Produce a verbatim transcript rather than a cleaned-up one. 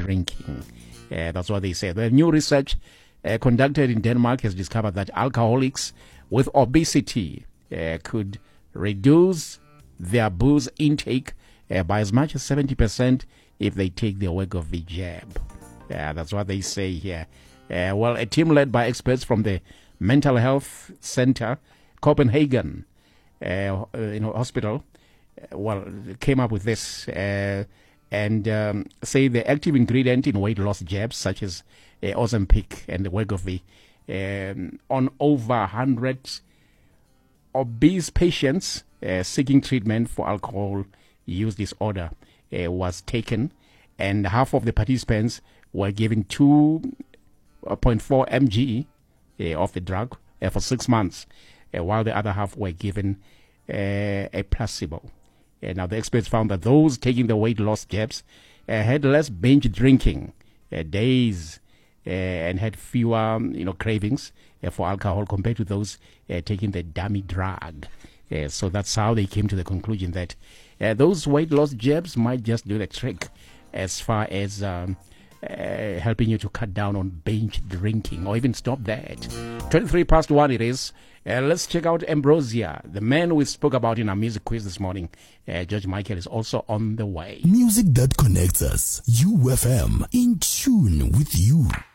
drinking. Uh, that's what they say. The new research uh, conducted in Denmark has discovered that alcoholics with obesity uh, could reduce their booze intake uh, by as much as seventy percent if they take the Wegovy jab. Yeah, that's what they say here. Uh, well, a team led by experts from the Mental Health Center, Copenhagen, uh, you know, hospital, uh, well, came up with this uh, and um, say the active ingredient in weight loss jabs, such as uh, Ozempic and the Wegovy, um, on over one hundred obese patients uh, seeking treatment for alcohol use disorder uh, was taken, and half of the participants were given two point four milligrams uh, of the drug uh, for six months, uh, while the other half were given uh, a placebo. Uh, now, the experts found that those taking the weight loss jabs uh, had less binge drinking uh, days uh, and had fewer, um, you know, cravings uh, for alcohol compared to those uh, taking the dummy drug. Uh, so that's how they came to the conclusion that uh, those weight loss jabs might just do the trick as far as um, uh, helping you to cut down on binge drinking or even stop that. twenty-three past one it is. Uh, let's check out Ambrosia, the man we spoke about in our music quiz this morning. Uh, George Michael is also on the way. Music that connects us. U F M, in tune with you.